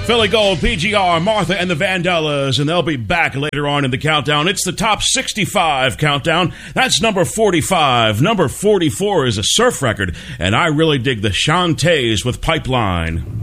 Philly Gold, PGR, Martha and the Vandellas, and they'll be back later on in the countdown. It's the top 65 countdown. That's number 45. Number 44 is a surf record, and I really dig the Shantays with Pipeline.